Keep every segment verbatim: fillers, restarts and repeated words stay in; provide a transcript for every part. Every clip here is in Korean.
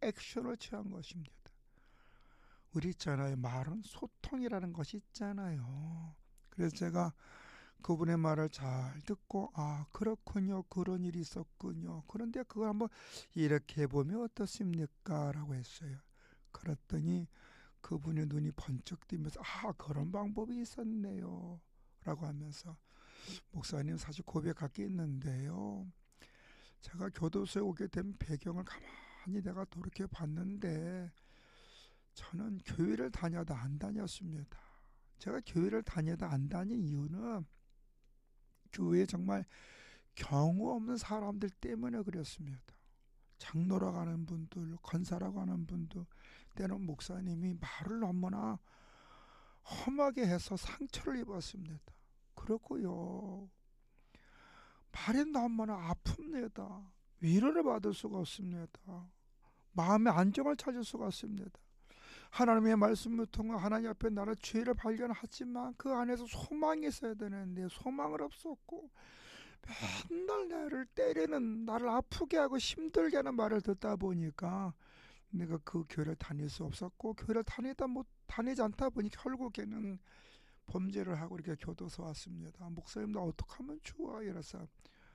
액션을 취한 것입니다. 우리 있잖아요. 말은 소통이라는 것이 있잖아요. 그래서 제가 그분의 말을 잘 듣고 아 그렇군요. 그런 일이 있었군요. 그런데 그걸 한번 이렇게 해보면 어떻습니까? 라고 했어요. 그랬더니 그분의 눈이 번쩍 뜨면서 아 그런 방법이 있었네요. 라고 하면서 목사님 사실 고백할 게 있는데요. 제가 교도소에 오게 된 배경을 가만히 내가 돌이켜 봤는데 저는 교회를 다녀도 안 다녔습니다. 제가 교회를 다녀도 안 다닌 이유는 교회에 정말 경우 없는 사람들 때문에 그랬습니다. 장로라고 하는 분들, 권사라고 하는 분들, 때는 목사님이 말을 너무나 험하게 해서 상처를 입었습니다. 그렇고요. 말이 너무나 아픕니다. 위로를 받을 수가 없습니다. 마음의 안정을 찾을 수가 없습니다. 하나님의 말씀을 통해 하나님 앞에 나를 죄를 발견하지만 그 안에서 소망이 있어야 되는데 소망을 없었고 맨날 나를 때리는, 나를 아프게 하고 힘들게 하는 말을 듣다 보니까 내가 그 교회를 다닐 수 없었고 교회를 다니다 못 다니지 않다 보니 결국에는 범죄를 하고 이렇게 교도소 왔습니다. 목사님 나 어떻게 하면 좋아? 이래서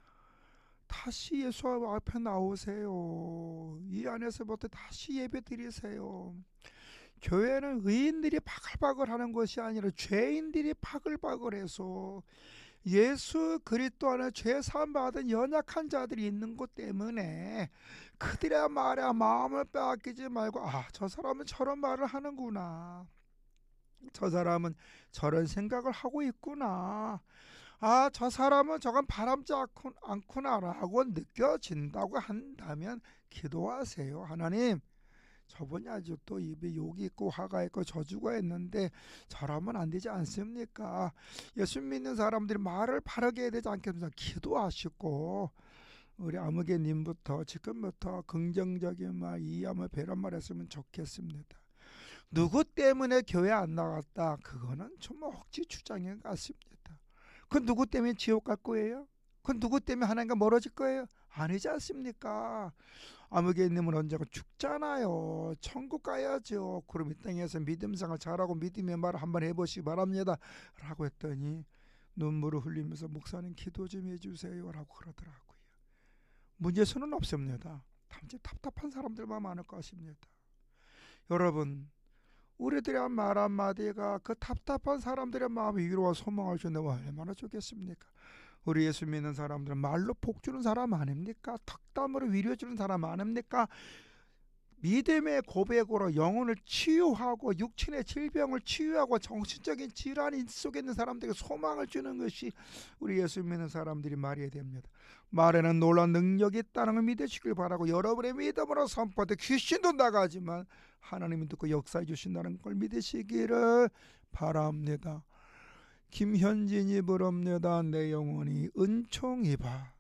다시 예수 앞에 나오세요. 이 안에서부터 다시 예배 드리세요. 교회는 의인들이 바글바글 하는 것이 아니라 죄인들이 바글바글해서 예수 그리스도 안에 죄 사함 받은 연약한 자들이 있는 것 때문에 그들의 말에 마음을 빼앗기지 말고 아, 저 사람은 저런 말을 하는구나. 저 사람은 저런 생각을 하고 있구나. 아, 저 사람은 저건 바람지 않구나 라고 느껴진다고 한다면 기도하세요. 하나님, 저분이 아직도 입에 욕이 있고 화가 있고 저주가 있는데 저라면 안 되지 않습니까? 예수 믿는 사람들이 말을 바르게 해야 되지 않겠습니까? 기도하시고 우리 아무개님부터 지금부터 긍정적인 말, 이해하며 배란 말 했으면 좋겠습니다. 누구 때문에 교회 안 나갔다? 그거는 정말 억지 주장인 것 같습니다. 그 누구 때문에 지옥 갈 거예요? 그 누구 때문에 하나님과 멀어질 거예요? 아니지 않습니까? 아무개님은 언젠가 죽잖아요. 천국 가야죠. 그럼 이 땅에서 믿음생활 잘하고 믿음의 말을 한번 해보시기 바랍니다. 라고 했더니 눈물을 흘리면서 목사님 기도 좀 해주세요. 라고 그러더라고요. 문제수는 없습니다. 단지 답답한 사람들만 많을 것입니다. 여러분, 우리들의 말 한마디가 그 답답한 사람들의 마음에 위로와 소망을 준다면 얼마나 좋겠습니까? 우리 예수 믿는 사람들은 말로 복주는 사람 아닙니까? 덕담으로 위로해주는 사람 아닙니까? 믿음의 고백으로 영혼을 치유하고 육신의 질병을 치유하고 정신적인 질환 속에 있는 사람들에게 소망을 주는 것이 우리 예수 믿는 사람들이 말해야 됩니다. 말에는 놀라운 능력이 있다는 걸 믿으시길 바라고 여러분의 믿음으로 선포할 때 귀신도 나가지만 하나님이 듣고 역사해 주신다는 걸 믿으시기를 바랍니다. 김현진이 부릅니다. 내 영혼이 은총이바.